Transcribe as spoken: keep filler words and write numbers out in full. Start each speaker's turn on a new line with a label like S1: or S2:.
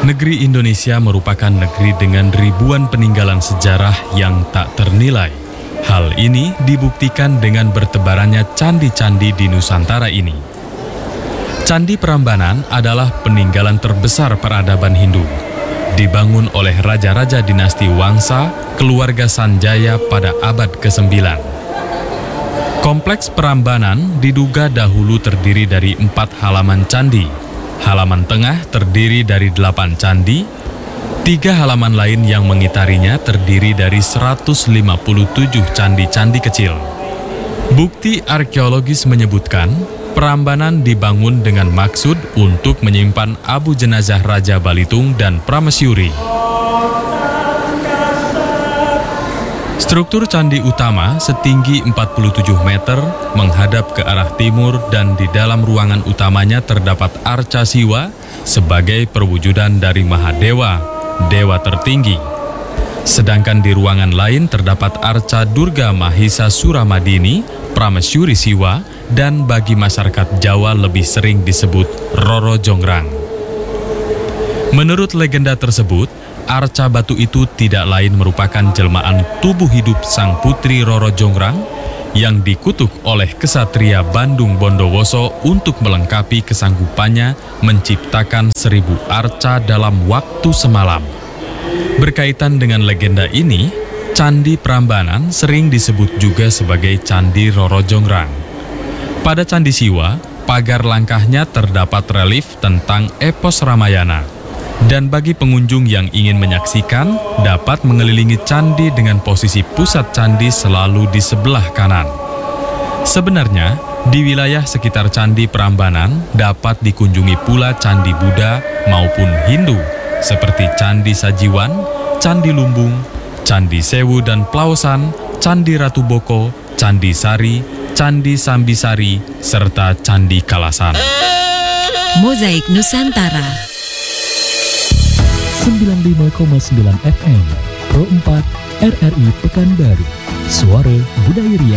S1: Negeri Indonesia merupakan negeri dengan ribuan peninggalan sejarah yang tak ternilai. Hal ini dibuktikan dengan bertebarannya candi-candi di Nusantara ini. Candi Prambanan adalah peninggalan terbesar peradaban Hindu. Dibangun oleh raja-raja dinasti Wangsa, keluarga Sanjaya pada abad kesembilan. Kompleks Prambanan diduga dahulu terdiri dari empat halaman candi. Halaman tengah terdiri dari delapan candi, tiga halaman lain yang mengitarinya terdiri dari seratus lima puluh tujuh candi-candi kecil. Bukti arkeologis menyebutkan, Prambanan dibangun dengan maksud untuk menyimpan abu jenazah Raja Balitung dan Prameswuri. Struktur candi utama setinggi empat puluh tujuh meter menghadap ke arah timur dan di dalam ruangan utamanya terdapat arca Siwa sebagai perwujudan dari Mahadewa, dewa tertinggi. Sedangkan di ruangan lain terdapat arca Durga Mahisa Suramadini, Prameswuri Siwa, dan bagi masyarakat Jawa lebih sering disebut Roro Jonggrang. Menurut legenda tersebut, arca batu itu tidak lain merupakan jelmaan tubuh hidup sang putri Roro Jonggrang yang dikutuk oleh kesatria Bandung Bondowoso untuk melengkapi kesanggupannya menciptakan seribu arca dalam waktu semalam. Berkaitan dengan legenda ini, Candi Prambanan sering disebut juga sebagai Candi Roro Jonggrang. Pada Candi Siwa, pagar langkahnya terdapat relief tentang epos Ramayana. Dan bagi pengunjung yang ingin menyaksikan, dapat mengelilingi candi dengan posisi pusat candi selalu di sebelah kanan. Sebenarnya, di wilayah sekitar Candi Prambanan dapat dikunjungi pula candi Buddha maupun Hindu, seperti Candi Sajiwan, Candi Lumbung, Candi Sewu dan Plaosan, Candi Ratu Boko, Candi Sari, Candi Sambisari, serta Candi Kalasan.
S2: Mozaik Nusantara
S3: sembilan puluh lima koma sembilan F M Pro empat R R I Pekanbaru. Suara Budaya Ria